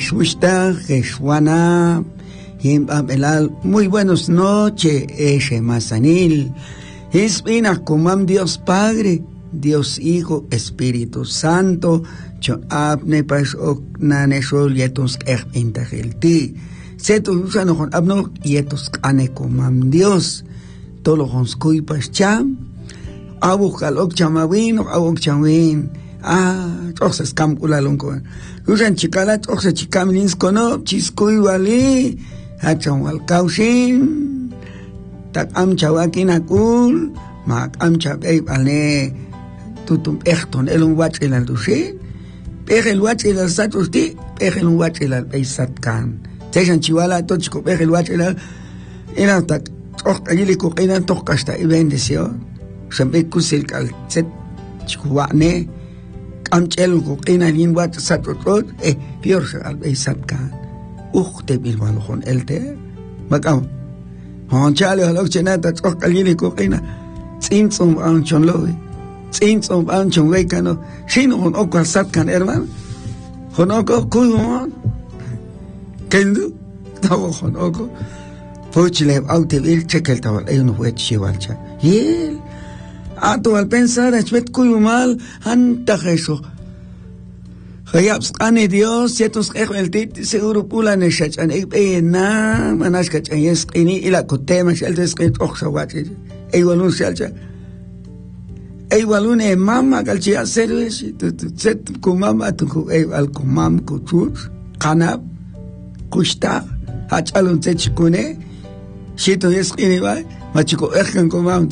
Jeshushta, Jeshuana, Belal. Muy buenas noches, Eshe Mazanil. Espina comam Dios Padre, Dios Hijo, Espíritu Santo, Cho abne pas ok nanesol yetos intagelti. Seto usano con abno yetos ane comam Dios. Tolo con skui pas cham. Abukal ok chamawin, ok chamawin. Toxas camcula lonco. Usan chicala, toxa chicamilins cono, chiscui wali, hacham wal kaushin. Tak am chawakin akul, mak am chabay alne, tutum echton, elun watch el aldushin. Pejel watch el alsatusti, pejel watch el alpaisatkan. Tejan chiwala, tochko pejel watch el al. Ina tak, allí coquina tocasta y bendición. Sampai kusil kal set chikuane. Amchel coquina lin watch satot, pior al beisatkan. Te bilwalon elte. Macam. Han chale halok chenata tok allí coquina. Tsinsom anchon lowe. Tsinsom anchon weikano. Shin on okal satkan hermano. Honoko kuyon. Kendu. Tawo honoko. Pochile autebil chekel tawal ayun huet chiwalcha. Yel. Ato al pensar achmet kuyumal anta Jesús. Hayabs ane Dios ciertos el tit seguro pula neshach an na manas kach yes ini ila kotema sheltes que oxawach. Ewalun shelcha. Ewalun mama kalchi hacerles set kumama tu al kumam kuchut kanab kushta hachalun techkune shito yes ini va machiko erkan kumam.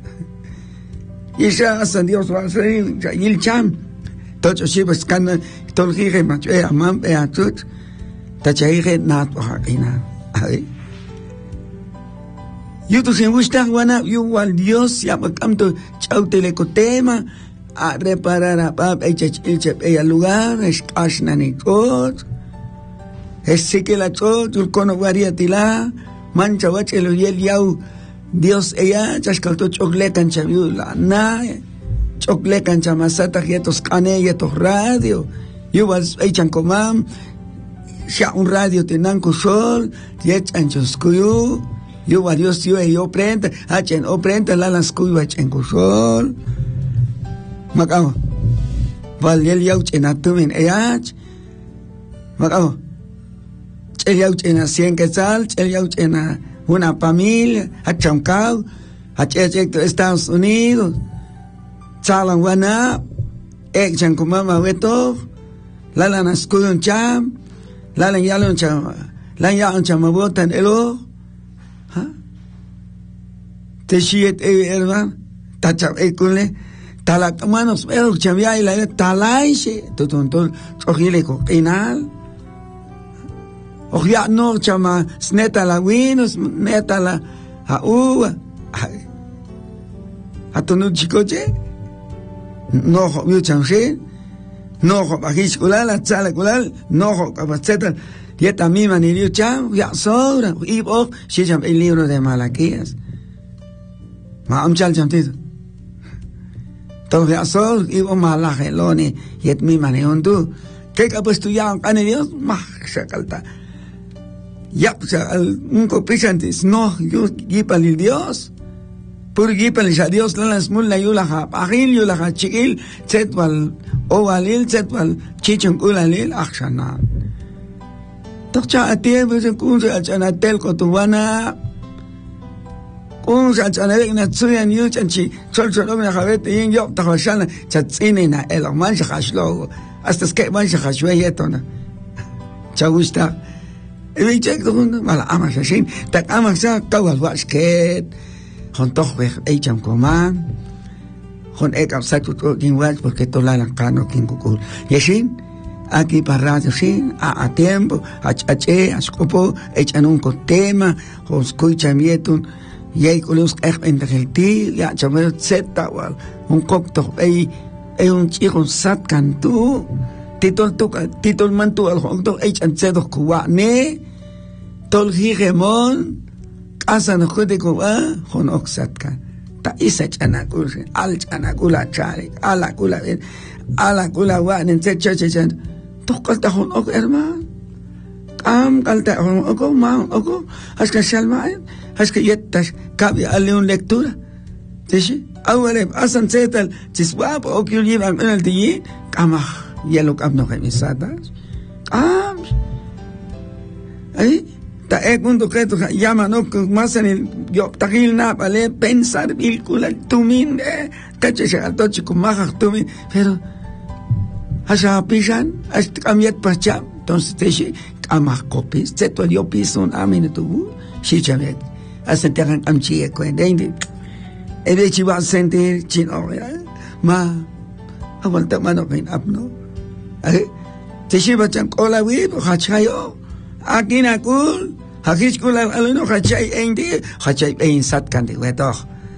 Isha asan Dios va a ser il cham. Tocho shibas kana tolhige mach amam atut. Tachaige nat ina. Ay. Yuto sin gusta wana yu wal Dios ya makamto chautele kotema a reparar a pap echa lugar es asnani tot. Es sikela tot ul kono variatila mancha wachelo yel yau Dios ella chaskalto choclecan chaviula na choclecan chamasata yetos cane yetos radio yubas echan comam ya un radio tenanco sol yechan choskuyu yuba Dios yo prenda hachen o prenda la las kuyu hachen sol macao val yel yauch en atumen eyach macao el yauch en a 100 quetzal el yauch en a una familia, a Chancao, a Estados Unidos, Chalan Wana, Echan Kumama Weto, Lalan Ascudon Cham, Lalan Yalon Cham, Lan Chamabotan Elo, Teshiet Ervan, Tachab Ekule, Talakamanos, El Chamia y la Talaiche, Totonton, Ojilico, Inal. Ya no chama sneta la winos neta la uva atonu chicoche no yo change no bajis kulala tsala kulal no capaceta dieta mima ni yo cham ya sobra y vos si cham el libro de Malaquías ma amchal chamtito todo ya sobra y vos malajeloni yet mima ni ondu que capaz tu ya ane Dios ma sakalta. Ya, o sea, un copisantes, no, yo guípale el Dios. Pur guípale a Dios, la smula yulaha, pagil yulaha, chiquil, zetwal, ovalil, zetwal, chichon ulalil, achana. Tocha a ti, pues en kunsa achanatel kotubana, kunsa achanabek na tsuyan yuchanchi, cholcholom na jabete, yin yok tajashana, chatzine na el mancha hashlogo, hasta es que mancha hashweyetona. Chagusta. Y check the one, mal amas así, tak amas a kawal wasket, hon toch weg echam coman, hon ek absatu kin was porque tolalan cano kin kukul. Y así, aquí para radio sin, a tiempo, a escopo, echan un tema, hon escucha mietun, y hay con los entelti, ya chamel zeta wal, un cocto, un chico sat cantu. Titol mantu al hongdo echan cedos kuwane tol higemon asa no jude kuwa hon oxatka ta isa chanakul al chanakula chari ala kula wa nen cheche chen tokal ta hon ok herman Calta, haz que salma, haz que yetas, cabe a leer una lectura. ¿Sí? Ahora, hacen zetal, chiswap, o que llevan en el día, ya lo que no hay misadas. Ahí, ta mundo que tu llama, no, que más en el, yo, tagil na, vale, pensar, vilcula, tumin, caché, se alto, chico, maja, tumin, pero, hasta pisan, hasta cambiar pacha, entonces te dice, amah copis, se tu yo piso un amine tu, si chamet, hasta te hagan amchie, cuende, de chiva sentir chino, ma, aguanta mano que apno, te lleva chan cola, hachayo, aquí na cool, hakis cool, alino hachay, hachay, sat cante, weto,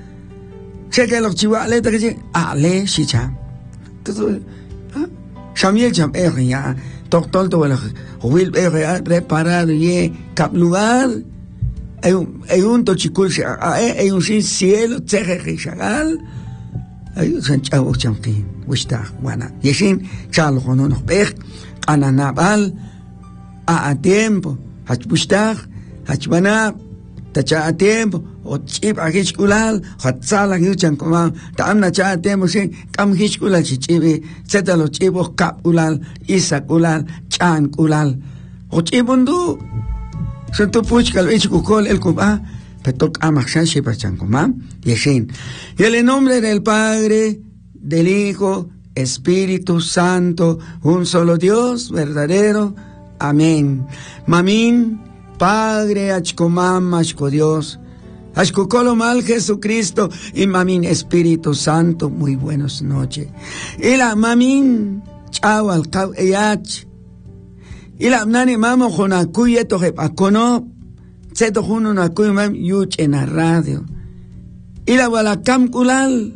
sé que los chivales te dicen, ale, si cham, todo, Samuel cham ya doctor to la will reparar ye cap lugar hay un tochicul hay un sin cielo tzege shagal hay san chao chamtin wista wana yeshin chalo no no pech ananabal a tiempo hachbustar hachbana tacha a tiempo o chip a hishkulal hatzala yuchan koma tamna cha tiempo sin kam hishkulal chibi setalo chibo kapulal isakulal chankulal o chibundu santo puchkal ichkukol el kuba petok amakshan shipachan koma yeshin y en el nombre del Padre, del Hijo, Espíritu Santo, un solo Dios verdadero. Amén. Mamin Padre, achkomam, achko Dios, achkukolo mal Jesucristo, y mamin Espíritu Santo, muy buenas noches. Y la mamin, chao al kau eyach, y la nani mamo jonakuye tohep akono, seto juno nakuye mam yuch en la radio. Y la walakam kulal,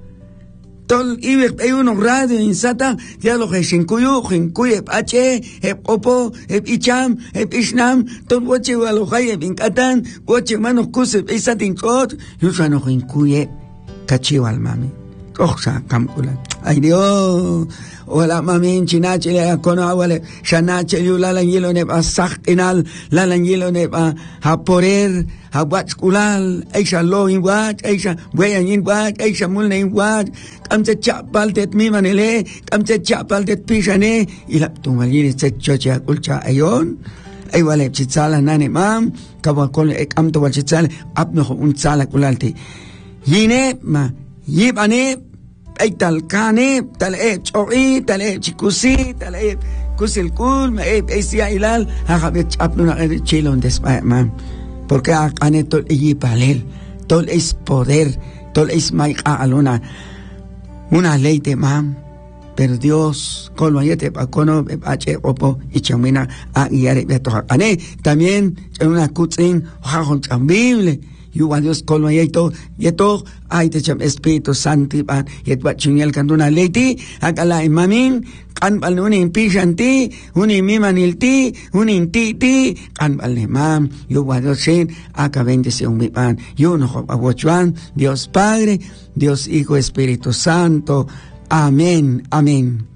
tol ibe hay unos radio insata ya lo que shinkuyu ache opo icham ishnam tol woche walo hay binkatan woche manos kuse isatin kot yusano shinkuye kachiwal mami oxa kamkula ay Dios wala mami chinache le kono awale shanache yulala yelo ne asaq inal lala yelo ne haporer hawat kulal aisha lo inwat aisha weyan inwat aisha mulne inwat kamche chapal tet mi manele kamche chapal tet pishane ila tumalini se chocha kulcha ayon ay wala chitsala nane mam kawakol am to chitsala apno un tsala kulalti yine ma yibane ay talkane tal choi tal chikusi tal kusil kul ma ay sia ilal habet apno na chilon despa mam porque acane tol y palel tol es poder tol es maica aluna una ley de mam pero Dios con lo yete pa cono h opo y chamina a yare beto acane también en una cutscene hajon tambible you want Dios con lo yeto ay te cham Espíritu Santo pan yet wat chuniel canduna leiti akala imamin kan baluni pishanti uni mimanilti uni intiti kan balemam you want Dios sin aka bendición mi pan you no awochuan Dios Padre, Dios Hijo, Espíritu Santo. Amén, amén.